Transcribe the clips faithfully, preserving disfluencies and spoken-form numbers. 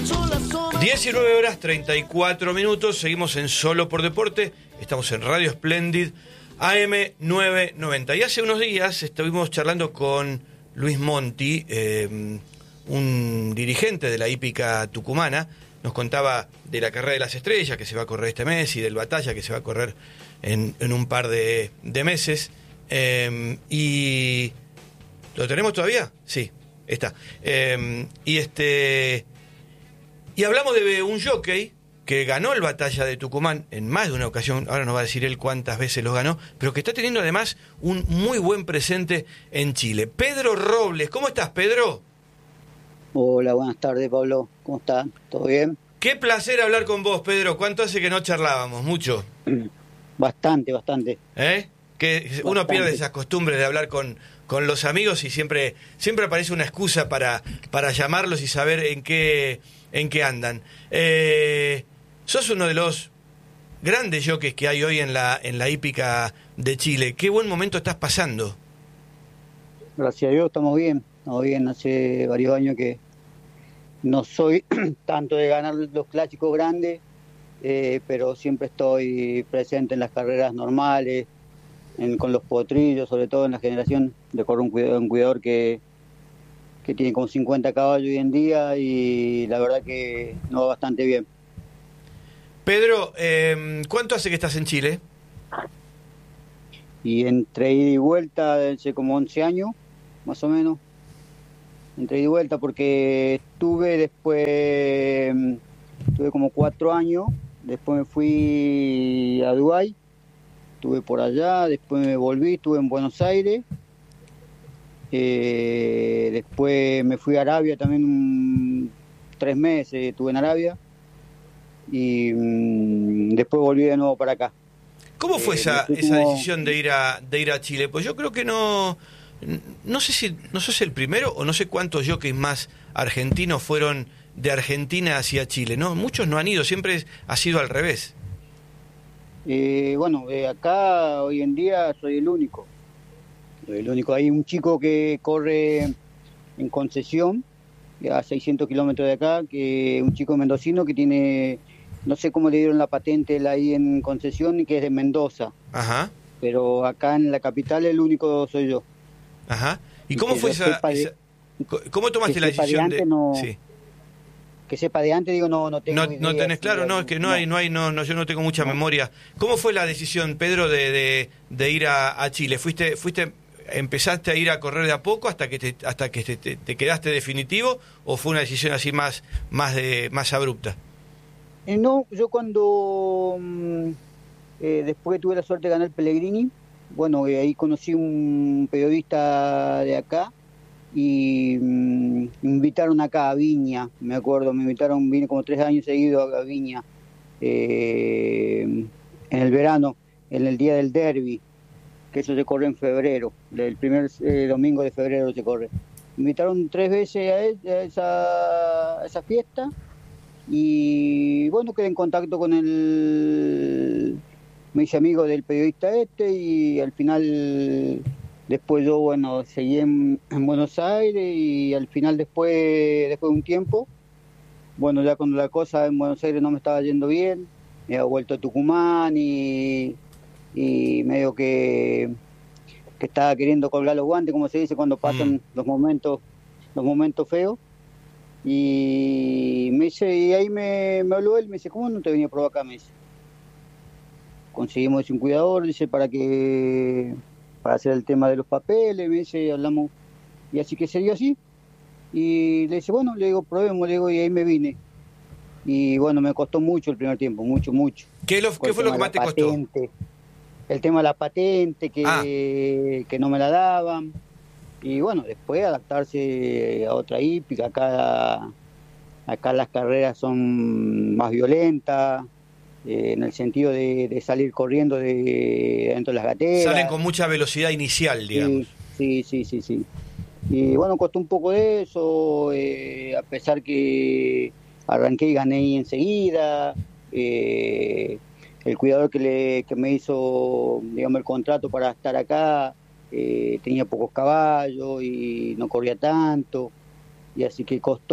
diecinueve horas treinta y cuatro minutos, seguimos en Solo por Deporte, estamos en Radio Splendid, A M novecientos noventa. Y hace unos días estuvimos charlando con Luis Monti, eh, un dirigente de la hípica tucumana. Nos contaba de la carrera de las estrellas que se va a correr este mes y del Batalla que se va a correr en, en un par de, de meses. Eh, y ¿lo tenemos todavía? Sí, está. Eh, y este... Y hablamos de un jockey que ganó el Batalla de Tucumán en más de una ocasión, ahora nos va a decir él cuántas veces los ganó, pero que está teniendo además un muy buen presente en Chile. Pedro Robles, ¿cómo estás, Pedro? Hola, buenas tardes, Pablo. ¿Cómo estás? ¿Todo bien? Qué placer hablar con vos, Pedro. ¿Cuánto hace que no charlábamos? ¿Mucho? Bastante, bastante. ¿Eh? Que bastante. Uno pierde esas costumbres de hablar con, con los amigos y siempre, siempre aparece una excusa para, para llamarlos y saber en qué... en qué andan. Eh, sos uno de los grandes jockeys que hay hoy en la en la hípica de Chile. Qué buen momento estás pasando. Gracias a Dios estamos bien. Estamos bien. Hace varios años que no soy tanto de ganar los clásicos grandes, eh, pero siempre estoy presente en las carreras normales, en, con los potrillos, sobre todo en la generación de correr un cuidador, un cuidador que que tiene como cincuenta caballos hoy en día y la verdad que nos va bastante bien. Pedro, eh, ¿cuánto hace que estás en Chile? Y entre ida y vuelta, hace como once años, más o menos. Entre ida y vuelta, porque estuve después, tuve como cuatro años, después me fui a Dubái, estuve por allá, después me volví, estuve en Buenos Aires. Eh, después me fui a Arabia también un, tres meses, estuve en Arabia y um, después volví de nuevo para acá. ¿Cómo fue eh, esa, como... esa decisión de ir a de ir a Chile? Pues yo creo que no no sé si no sos el primero o no sé cuántos jockeys más argentinos fueron de Argentina hacia Chile, ¿no? Muchos no han ido, siempre ha sido al revés. Eh, bueno, eh, acá hoy en día soy el único. El único, hay un chico que corre en Concesión, a seiscientos kilómetros de acá, que un chico mendocino que tiene, no sé cómo le dieron la patente ahí en Concesión, y que es de Mendoza. Ajá. Pero acá en la capital el único soy yo. Ajá. ¿Y, y cómo fue esa, de, esa, cómo tomaste la decisión de, de no, sí. Que sepa de antes, digo, no, no tengo no, idea. No tenés claro, si no, es que no, no hay, no hay, no, no, yo no tengo mucha no. memoria. ¿Cómo fue la decisión, Pedro, de, de, de ir a, a Chile? ¿Fuiste, fuiste ¿Empezaste a ir a correr de a poco hasta que te, hasta que te, te, te quedaste definitivo o fue una decisión así más más de más abrupta? Eh, no, yo cuando eh, después que tuve la suerte de ganar el Pellegrini, bueno, eh, ahí conocí un periodista de acá y mm, me invitaron acá a Viña, me acuerdo, me invitaron, vine como tres años seguidos a Viña eh, en el verano, en el día del derbi, que eso se corre en febrero, el primer eh, domingo de febrero se corre. Me invitaron tres veces a, él, a, esa, a esa fiesta y bueno, quedé en contacto con el, me hice amigo del periodista este y al final después yo, bueno, seguí en, en Buenos Aires y al final después, después de un tiempo, bueno, ya cuando la cosa en Buenos Aires no me estaba yendo bien, me había vuelto a Tucumán y... y medio que, que estaba queriendo colgar los guantes, como se dice, cuando pasan mm. los momentos los momentos feos. Y me dice, y ahí me, me habló él, me dice, ¿cómo no te venía a probar acá? Me dice, conseguimos un cuidador, dice, para que para hacer el tema de los papeles, me dice, hablamos, y así que se dio así. Y le dice, bueno, le digo, probemos, le digo, y ahí me vine. Y bueno, me costó mucho el primer tiempo, mucho, mucho. ¿Qué, lo, ¿qué fue lo que más te patente, costó? El tema de la patente, que, ah. que no me la daban. Y bueno, después adaptarse a otra hípica. Acá, acá las carreras son más violentas, eh, en el sentido de, de salir corriendo de dentro de las gateras. Salen con mucha velocidad inicial, digamos. Sí, sí, sí, sí. sí. Y bueno, costó un poco de eso, eh, a pesar que arranqué y gané enseguida. Eh, el cuidador que, le, que me hizo, digamos, el contrato para estar acá, eh, tenía pocos caballos y no corría tanto, y así que costó.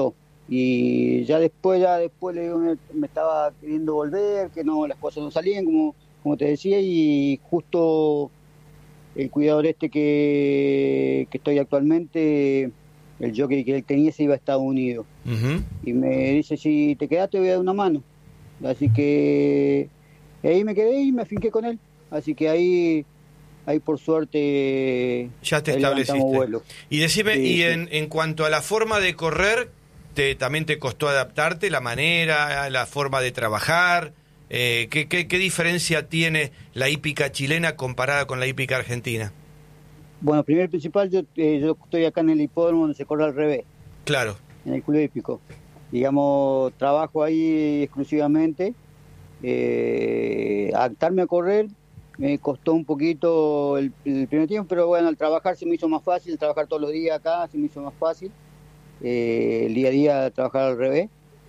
Y ya después, ya después le digo, me, me estaba queriendo volver, que no, las cosas no salían, como, como te decía, y justo el cuidador este que, que estoy actualmente, el jockey que él tenía se iba a Estados Unidos. Uh-huh. Y me dice, si te quedas te voy a dar una mano. Así que ahí me quedé y me afinqué con él. Así que ahí, ahí por suerte ya te ahí estableciste. Vuelo. Y decime, Sí, y sí. en, en cuanto a la forma de correr, te, ¿también te costó adaptarte, la manera, la forma de trabajar? Eh, ¿qué, qué, ¿Qué diferencia tiene la hípica chilena comparada con la hípica argentina? Bueno, primero y principal, yo, eh, yo estoy acá en el hipódromo donde se corre al revés. Claro. En el club hípico. Digamos, trabajo ahí exclusivamente. Eh, adaptarme a correr me costó un poquito el, el primer tiempo, pero bueno, al trabajar se me hizo más fácil, trabajar todos los días acá se me hizo más fácil. Eh, el día a día trabajar al revés.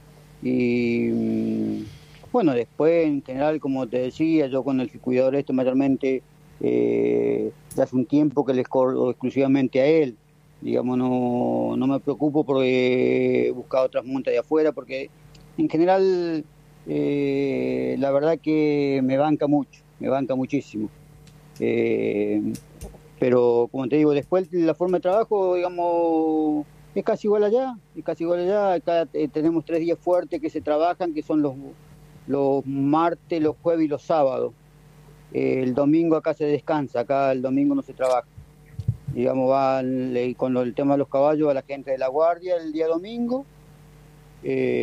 Y bueno, después en general, como te decía, yo con el cuidador este mayormente eh, hace un tiempo que les corro exclusivamente a él. Digamos, no, no me preocupo por eh, buscar otras montas de afuera, porque en general eh, la verdad que me banca mucho, me banca muchísimo. Eh, pero como te digo, después la forma de trabajo, digamos, es casi igual allá, es casi igual allá. Acá eh, tenemos tres días fuertes que se trabajan, que son los, los martes, los jueves y los sábados. Eh, el domingo acá se descansa, acá el domingo no se trabaja. Digamos, va el, con lo, el tema de los caballos, a la gente de la guardia el día domingo. Eh,